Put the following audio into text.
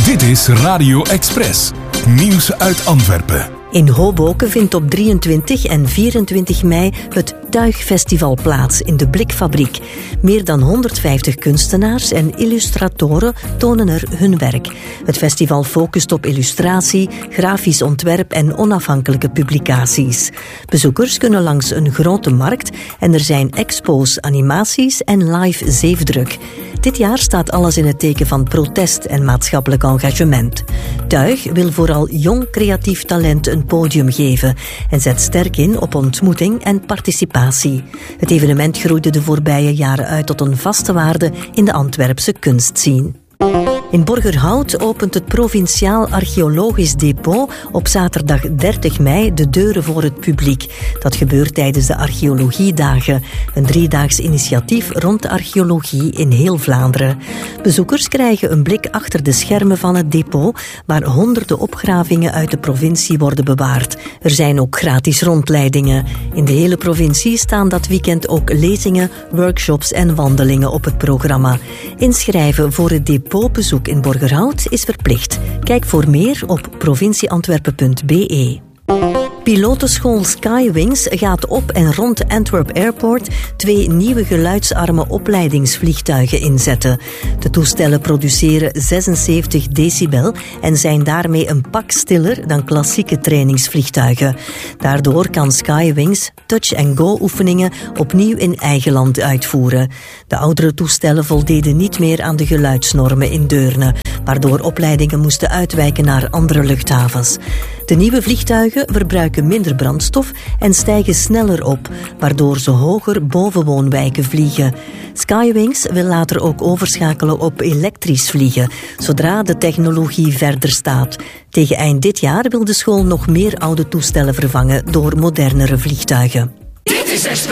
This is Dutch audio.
Dit is Radio Express. Nieuws uit Antwerpen. In Hoboken vindt op 23 en 24 mei het Tuigfestival plaats in de Blikfabriek. Meer dan 150 kunstenaars en illustratoren tonen er hun werk. Het festival focust op illustratie, grafisch ontwerp en onafhankelijke publicaties. Bezoekers kunnen langs een grote markt en er zijn expo's, animaties en live zeefdruk. Dit jaar staat alles in het teken van protest en maatschappelijk engagement. Tuig wil vooral jong creatief talent een podium geven en zet sterk in op ontmoeting en participatie. Het evenement groeide de voorbije jaren uit tot een vaste waarde in de Antwerpse kunstscene. In Borgerhout opent het Provinciaal Archeologisch Depot op zaterdag 30 mei de deuren voor het publiek. Dat gebeurt tijdens de Archeologiedagen, een 3-daags initiatief rond de archeologie in heel Vlaanderen. Bezoekers krijgen een blik achter de schermen van het depot, waar honderden opgravingen uit de provincie worden bewaard. Er zijn ook gratis rondleidingen. In de hele provincie staan dat weekend ook lezingen, workshops en wandelingen op het programma. Inschrijven voor het depotbezoek in Borgerhout is verplicht. Kijk voor meer op provincieantwerpen.be. Pilotenschool Skywings gaat op en rond Antwerp Airport 2 nieuwe geluidsarme opleidingsvliegtuigen inzetten. De toestellen produceren 76 decibel en zijn daarmee een pak stiller dan klassieke trainingsvliegtuigen. Daardoor kan Skywings touch-and-go oefeningen opnieuw in eigen land uitvoeren. De oudere toestellen voldeden niet meer aan de geluidsnormen in Deurne, waardoor opleidingen moesten uitwijken naar andere luchthavens. De nieuwe vliegtuigen verbruiken minder brandstof en stijgen sneller op, waardoor ze hoger boven woonwijken vliegen. Skywings wil later ook overschakelen op elektrisch vliegen, zodra de technologie verder staat. Tegen eind dit jaar wil de school nog meer oude toestellen vervangen door modernere vliegtuigen. Dit is Express.